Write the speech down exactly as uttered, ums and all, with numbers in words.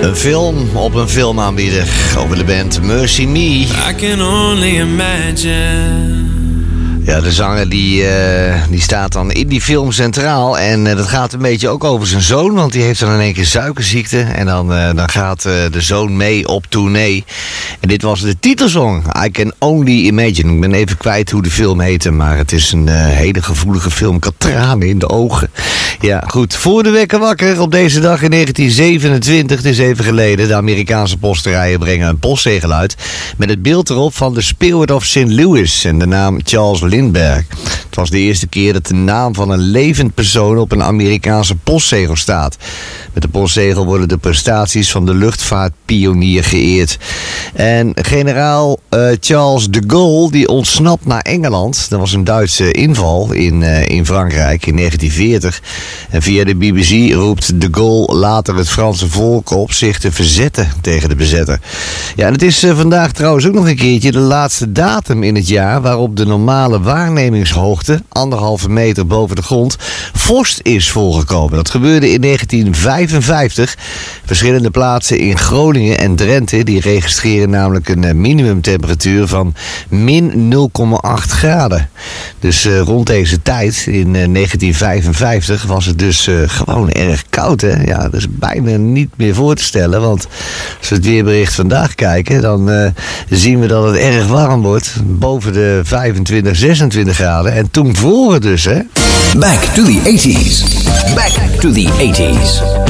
Een film op een filmaanbieder over de band Mercy Me. I can only imagine. Ja, de zanger die, uh, die staat dan in die film centraal. En uh, dat gaat een beetje ook over zijn zoon. Want die heeft dan in één keer suikerziekte. En dan, uh, dan gaat uh, de zoon mee op tournee. En dit was de titelsong. I Can Only Imagine. Ik ben even kwijt hoe de film heette. Maar het is een uh, hele gevoelige film. Ik had tranen in de ogen. Ja, goed. Voor de wekker wakker op deze dag in negentien zevenentwintig. Het is even geleden. De Amerikaanse posterijen brengen een postzegel uit. Met het beeld erop van de Spirit of Saint Louis. En de naam Charles Lindbergh. Het was de eerste keer dat de naam van een levend persoon op een Amerikaanse postzegel staat. Met de postzegel worden de prestaties van de luchtvaartpionier geëerd. En generaal uh, Charles de Gaulle die ontsnapt naar Engeland. Dat was een Duitse inval in, uh, in Frankrijk in negentien veertig. En via de B B C roept de Gaulle later het Franse volk op zich te verzetten tegen de bezetter. Ja, en het is uh, vandaag trouwens ook nog een keertje de laatste datum in het jaar waarop de normale waarnemingshoogte, anderhalve meter boven de grond, vorst is voorgekomen. Dat gebeurde in negentien vijfenvijftig. Verschillende plaatsen in Groningen en Drenthe die registreren namelijk een minimumtemperatuur van min nul komma acht graden. Dus uh, rond deze tijd in uh, negentien vijfenvijftig was het dus uh, gewoon erg koud. Hè? Ja, dat is bijna niet meer voor te stellen. Want als we het weerbericht vandaag kijken, dan uh, zien we dat het erg warm wordt. Boven de vijfentwintig, zesentwintig graden. En toen vroor het dus, hè? Back to the eighties. Back to the eighties.